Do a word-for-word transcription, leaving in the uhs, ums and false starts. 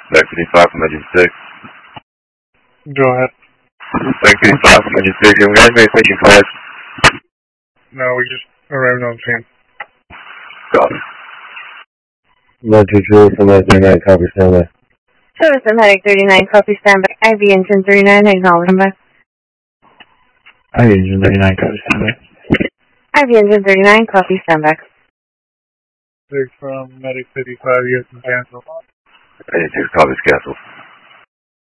Back fifty-five from engine six. Go ahead. Back fifty-five from engine six. You guys may take your class? No, we just arrived on scene. Copy. one two two from thirty-nine, copy, standby. Service Medic thirty-nine, copy, standby. I V engine thirty-nine, acknowledge, standby. I V engine thirty-nine, copy, standby. I V engine thirty-nine, copy, standby. Six from Medic fifty-five, yes, and cancel. Engine six, copy, cancel.